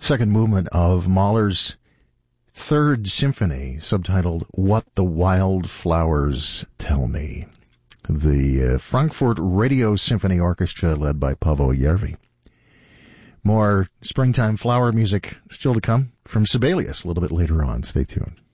second movement of Mahler's Third Symphony, subtitled What the Wild Flowers Tell Me. The Frankfurt Radio Symphony Orchestra, led by Paavo Järvi. More springtime flower music still to come from Sibelius a little bit later on. Stay tuned.